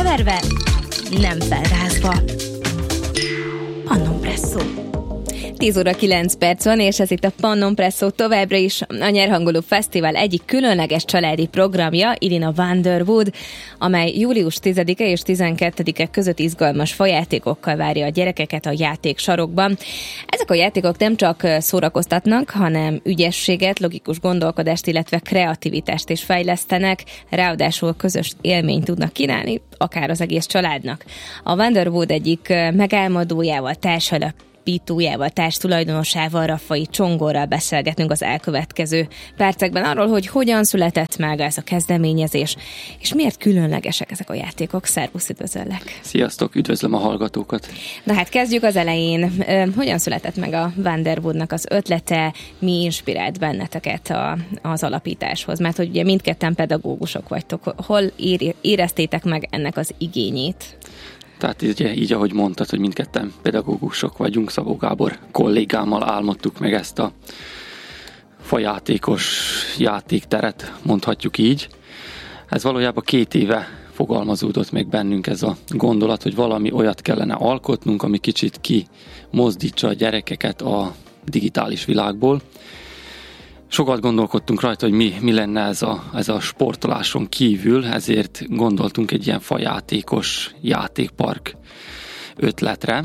Keverve, nem felrázva. Pannon Presszó. 10 óra 9 perc van, és ez itt a Pannon Presszó továbbra is a Nyerhangoló Fesztivál egyik különleges családi programja, idén a Wonderwood, amely július 10-e és 12-e között izgalmas fajátékokkal várja a gyerekeket a játéksarokban. Ezek a játékok nem csak szórakoztatnak, hanem ügyességet, logikus gondolkodást, illetve kreativitást is fejlesztenek, ráadásul közös élményt tudnak kínálni, akár az egész családnak. A Wonderwood egyik megálmodójával, társalapítójával, társtulajdonosával, Raffai Csongorral beszélgetünk az elkövetkező percekben arról, hogy hogyan született meg ez a kezdeményezés, és miért különlegesek ezek a játékok. Szervusz, üdvözöllek! Sziasztok, üdvözlöm a hallgatókat! Na hát kezdjük az elején. Hogyan született meg a Wonderwoodnak az ötlete, mi inspirált benneteket az alapításhoz? Mert hogy ugye mindketten pedagógusok vagytok. Hol éreztétek meg ennek az igényét? Tehát így, ahogy mondtad, hogy mindketten pedagógusok vagyunk, Szabó Gábor kollégámmal álmodtuk meg ezt a fajátékos játékteret, mondhatjuk így. Ez valójában 2 éve fogalmazódott meg bennünk ez a gondolat, hogy valami olyat kellene alkotnunk, ami kicsit kimozdítsa a gyerekeket a digitális világból. Sokat gondolkodtunk rajta, hogy mi lenne ez a sportoláson kívül, ezért gondoltunk egy ilyen fajátékos játékpark ötletre,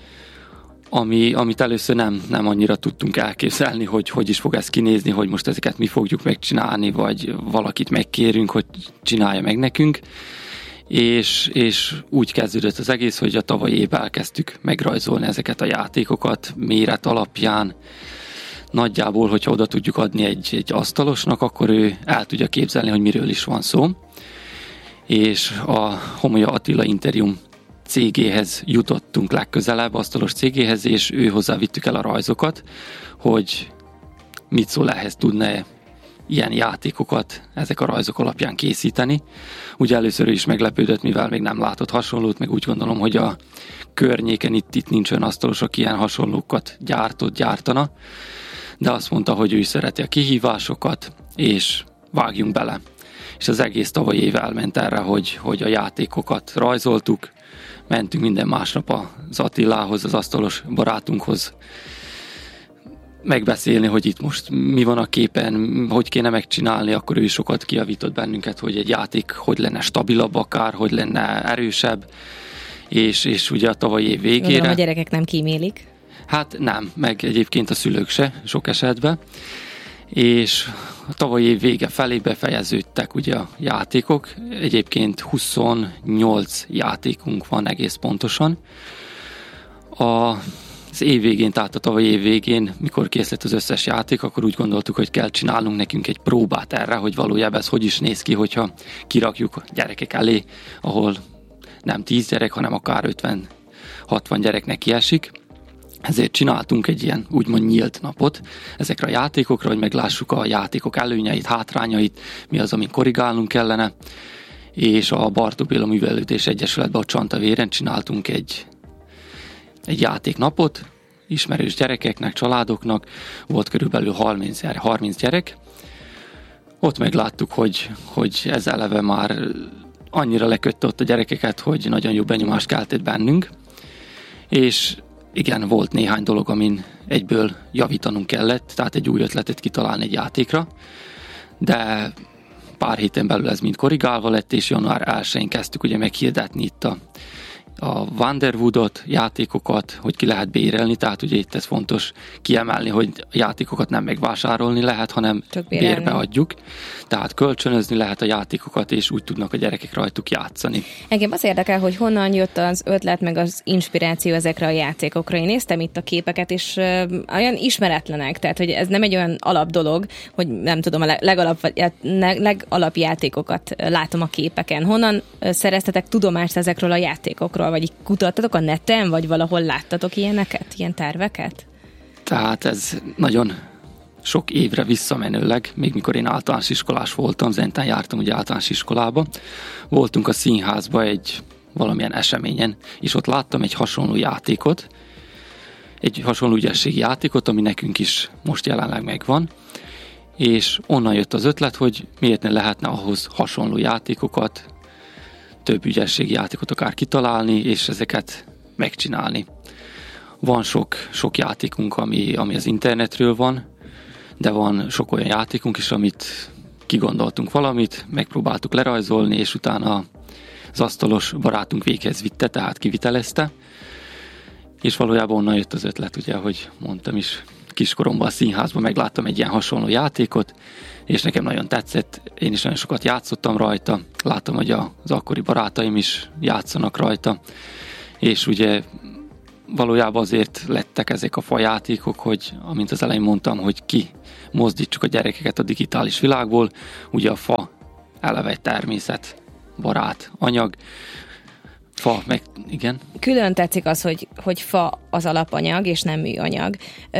amit először nem annyira tudtunk elképzelni, hogy is fog ez kinézni, hogy most ezeket mi fogjuk megcsinálni, vagy valakit megkérünk, hogy csinálja meg nekünk. És úgy kezdődött az egész, hogy a tavalyi évben elkezdtük megrajzolni ezeket a játékokat méret alapján. Nagyjából, hogyha oda tudjuk adni egy asztalosnak, akkor ő el tudja képzelni, hogy miről is van szó. És a Homolya Attila Interium cégéhez jutottunk legközelebb, asztalos cégéhez, és ő hozzá vittük el a rajzokat, hogy mit szól ehhez, tudna ilyen játékokat ezek a rajzok alapján készíteni. Ugye először is meglepődött, mivel még nem látott hasonlót, meg úgy gondolom, hogy a környéken itt nincs olyan asztalos, aki ilyen hasonlókat gyártana. De azt mondta, hogy ő is szereti a kihívásokat, és vágjunk bele. És az egész tavalyi év elment erre, hogy a játékokat rajzoltuk, mentünk minden másnap az Attilához, az asztalos barátunkhoz megbeszélni, hogy itt most mi van a képen, hogy kéne megcsinálni, akkor ő is sokat kijavított bennünket, hogy egy játék hogy lenne stabilabb akár, hogy lenne erősebb, és ugye a tavalyi év végére... Gondolom, a gyerekek nem kímélik. Hát nem, meg egyébként a szülők se sok esetben, és a tavalyi év vége felé befejeződtek ugye a játékok, egyébként 28 játékunk van egész pontosan. Az év végén, tehát a tavalyi év végén, mikor kész lett az összes játék, akkor úgy gondoltuk, hogy kell csinálnunk nekünk egy próbát erre, hogy valójában ez hogy is néz ki, hogyha kirakjuk a gyerekek elé, ahol nem 10 gyerek, hanem akár 50-60 gyereknek kiesik. Ezért csináltunk egy ilyen úgymond nyílt napot ezekre a játékokra, hogy meglássuk a játékok előnyeit, hátrányait, mi az, amin korrigálnunk kellene, és a Bartók Béla Művelődés Egyesületben a Csantavéren csináltunk egy játéknapot, ismerős gyerekeknek, családoknak, volt körülbelül 30 gyerek. Ott megláttuk, hogy ez eleve már annyira lekötte ott a gyerekeket, hogy nagyon jó benyomást keltett bennünk, és igen, volt néhány dolog, amin egyből javítanunk kellett, tehát egy új ötletet kitalálni egy játékra, de pár héten belül ez mind korrigálva lett, és január 1-én kezdtük ugye meghirdetni itt a Wonderwoodot, játékokat, hogy ki lehet bérelni, tehát ugye itt ez fontos kiemelni, hogy a játékokat nem megvásárolni lehet, hanem bérbe adjuk, tehát kölcsönözni lehet a játékokat, és úgy tudnak a gyerekek rajtuk játszani. Engem az érdekel, hogy honnan jött az ötlet, meg az inspiráció ezekre a játékokra. Én néztem itt a képeket, és olyan ismeretlenek, tehát hogy ez nem egy olyan alap dolog, hogy nem tudom, a legalapjátékokat látom a képeken. Honnan szereztetek tudomást ezekről a játékokról? Vagy kutattatok a neten, vagy valahol láttatok ilyeneket, ilyen terveket? Tehát ez nagyon sok évre visszamenőleg, még mikor én általános iskolás voltam, Zentán jártam ugye általános iskolába, voltunk a színházba egy valamilyen eseményen, és ott láttam egy hasonló játékot, egy hasonló ügyességi játékot, ami nekünk is most jelenleg megvan, és onnan jött az ötlet, hogy miért ne lehetne ahhoz hasonló játékokat több ügyességi játékot akár kitalálni, és ezeket megcsinálni. Van sok játékunk, ami az internetről van, de van sok olyan játékunk is, amit kigondoltunk valamit, megpróbáltuk lerajzolni, és utána az asztalos barátunk véghez vitte, tehát kivitelezte, és valójában onnan jött az ötlet, ugye, ahogy mondtam is, kiskoromban a színházban megláttam egy ilyen hasonló játékot, és nekem nagyon tetszett, én is nagyon sokat játszottam rajta, láttam, hogy az akkori barátaim is játszanak rajta, és ugye valójában azért lettek ezek a fajátékok, hogy amint az elején mondtam, hogy mozdítsuk a gyerekeket a digitális világból, ugye a fa eleve egy természetbarát anyag, fa, meg igen. Külön tetszik az, hogy fa az alapanyag, és nem műanyag.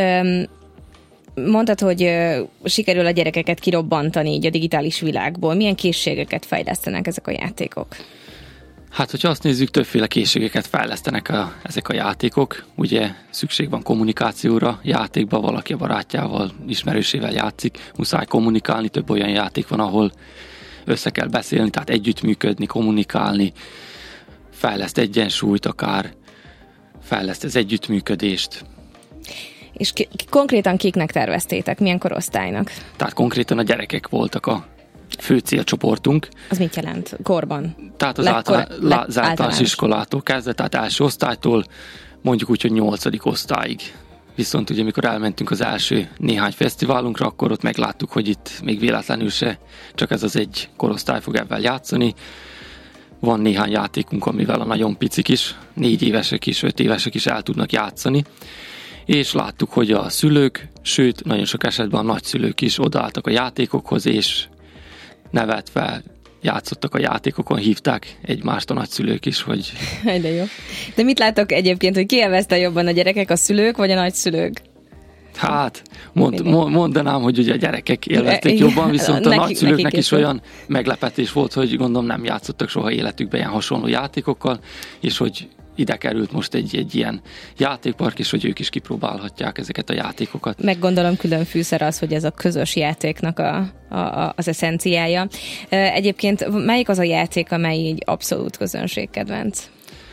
Mondtad, hogy sikerül a gyerekeket kirobbantani így a digitális világból. Milyen készségeket fejlesztenek ezek a játékok? Hát, hogyha azt nézzük, többféle készségeket fejlesztenek ezek a játékok. Ugye szükség van kommunikációra játékban, valaki a barátjával, ismerősével játszik, muszáj kommunikálni, több olyan játék van, ahol össze kell beszélni, tehát együttműködni, kommunikálni, fejleszt egyensúlyt akár, fejleszt az együttműködést. És konkrétan kiknek terveztétek? Milyen korosztálynak? Tehát konkrétan a gyerekek voltak a fő célcsoportunk. Az mit jelent korban? Tehát az általános iskolától kezdve, tehát első osztálytól mondjuk úgy, hogy 8. osztályig. Viszont ugye, amikor elmentünk az első néhány fesztiválunkra, akkor ott megláttuk, hogy itt még véletlenül se csak ez az egy korosztály fog ebben játszani. Van néhány játékunk, amivel a nagyon picik is, 4 évesek is, 5 évesek is el tudnak játszani. És láttuk, hogy a szülők, sőt, nagyon sok esetben a nagyszülők is odaálltak a játékokhoz, és nevetve játszottak a játékokon, hívták egymást a nagyszülők is, hogy... De jó. De mit láttok egyébként, hogy ki élvezte jobban, a gyerekek, a szülők, vagy a nagyszülők? Hát, mondanám, hogy ugye a gyerekek élvezték jobban, viszont a nagyszülőknek is olyan meglepetés volt, hogy gondolom nem játszottak soha életükben ilyen hasonló játékokkal, és hogy ide került most egy ilyen játékpark, és hogy ők is kipróbálhatják ezeket a játékokat. Meggondolom, külön fűszer az, hogy ez a közös játéknak az eszenciája. Egyébként melyik az a játék, amely így abszolút közönségkedvenc?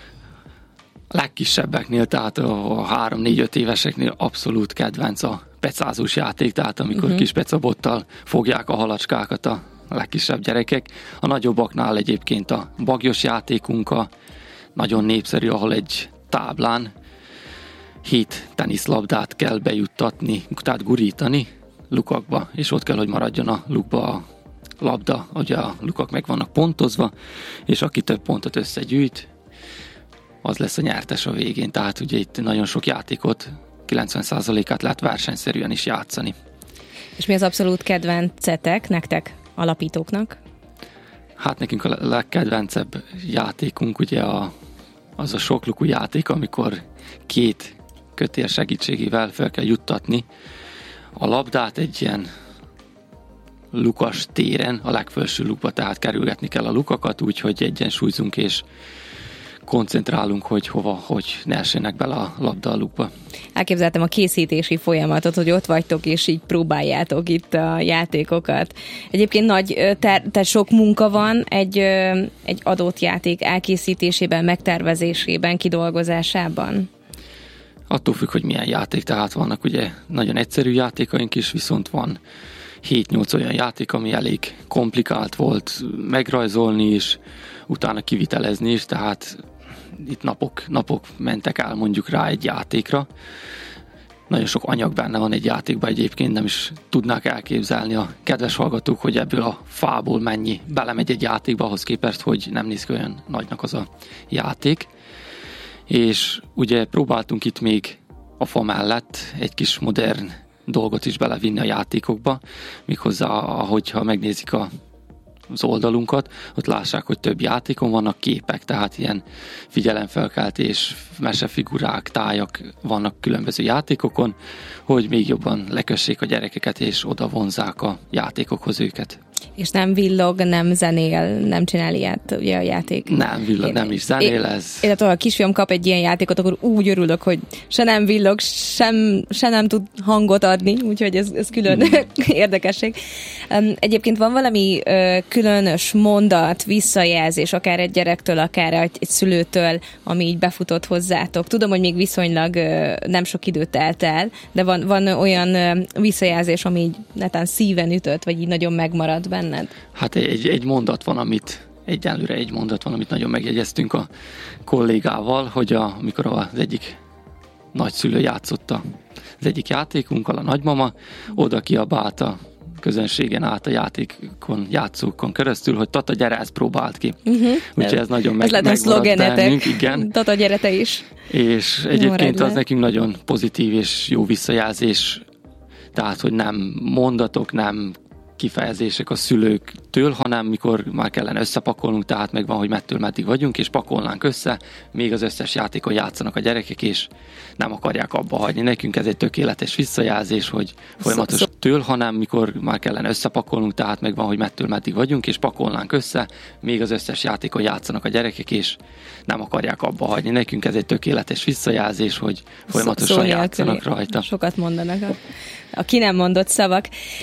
A legkisebbeknél, tehát a 3-4-5 éveseknél abszolút kedvenc a pecázós játék, tehát amikor kis pecabottal fogják a halacskákat a legkisebb gyerekek. A nagyobbaknál egyébként a bagyos játékunk nagyon népszerű, ahol egy táblán 7 teniszlabdát kell bejuttatni, tehát gurítani lukakba, és ott kell, hogy maradjon a lukba a labda, ugye a lukak meg vannak pontozva, és aki több pontot összegyűjt, az lesz a nyertes a végén. Tehát ugye itt nagyon sok játékot, 90%-át lehet versenyszerűen is játszani. És mi az abszolút kedvencetek nektek, alapítóknak? Hát nekünk a legkedvencebb játékunk ugye az a soklukú játék, amikor 2 kötél segítségével fel kell juttatni a labdát egy ilyen lukas téren, a legfelső lukba, tehát kerülgetni kell a lukakat, úgyhogy egyensúlyzunk és koncentrálunk, hogy ne essenek bele a labda a lukba. Elképzeltem a készítési folyamatot, hogy ott vagytok és így próbáljátok itt a játékokat. Egyébként sok munka van egy adott játék elkészítésében, megtervezésében, kidolgozásában? Attól függ, hogy milyen játék, tehát vannak ugye nagyon egyszerű játékaink is, viszont van 7-8 olyan játék, ami elég komplikált volt megrajzolni is, utána kivitelezni is, tehát itt napok mentek el mondjuk rá egy játékra. Nagyon sok anyag benne van egy játékban egyébként, nem is tudnák elképzelni a kedves hallgatók, hogy ebből a fából mennyi belemegy egy játékba, ahhoz képest, hogy nem néz ki olyan nagynak az a játék. És ugye próbáltunk itt még a fa mellett egy kis modern dolgot is belevinni a játékokba, méghozzá, ahogyha megnézik az oldalunkat, ott lássák, hogy több játékon vannak képek, tehát ilyen figyelemfelkeltés, mesefigurák, tájak vannak különböző játékokon, hogy még jobban lekössék a gyerekeket, és oda vonzzák a játékokhoz őket. És nem villog, nem zenél, nem csinál ilyet ugye a játék? Nem villog, nem is zenél ez. Illetve ha a kisfiam kap egy ilyen játékot, akkor úgy örülök, hogy se nem villog, se nem tud hangot adni, úgyhogy ez külön érdekesség. Egyébként van valami különös mondat, visszajelzés, akár egy gyerektől, akár egy szülőtől, ami így befutott hozzátok? Tudom, hogy még viszonylag nem sok időt telt el, de van olyan visszajelzés, ami így netán szíven ütött, vagy így nagyon megmaradt benned? Hát egy mondat van, amit nagyon megjegyeztünk a kollégával, hogy amikor az egyik nagyszülő játszotta az egyik játékunkkal, a nagymama, oda kiabált a közönségen át a játszókon keresztül, hogy Tata, gyere, ezt próbált ki. Úgyhogy ez nagyon megmaradt bennünk. Igen. Tata, gyere te is. És egyébként az nekünk nagyon pozitív és jó visszajelzés, tehát, hogy nem mondatok, nem kifejezések a szülőktől, hanem mikor már kellene összepakolnunk, tehát megvan, hogy mettől meddig vagyunk, és pakolnánk össze, még az összes játékon játszanak a gyerekek, és nem akarják abba hagyni. Nekünk ez egy tökéletes visszajelzés, hogy folyamatos től, hanem mikor már kellene összepakolnunk, tehát megvan, hogy mettől meddig vagyunk, és pakolnánk össze, még az összes játékon játszanak a gyerekek, és nem akarják abba hagyni. Nekünk ez egy tökéletes visszajelzés, hogy folyamatosan játszanak rajta. Sokat mondanak a ki nem mondott szavak.